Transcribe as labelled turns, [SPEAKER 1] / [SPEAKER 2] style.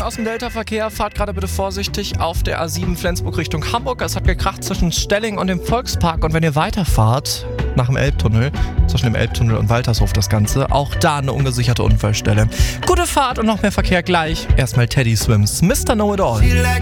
[SPEAKER 1] aus dem Delta-Verkehr. Fahrt gerade bitte vorsichtig auf der A7 Flensburg Richtung Hamburg. Es hat gekracht zwischen Stelling und dem Volkspark. Und wenn ihr weiterfahrt, nach dem Elbtunnel, zwischen dem Elbtunnel und Waltershof das Ganze, auch da eine ungesicherte Unfallstelle. Gute Fahrt und noch mehr Verkehr gleich. Erstmal Teddy Swims, Mr. Know It All.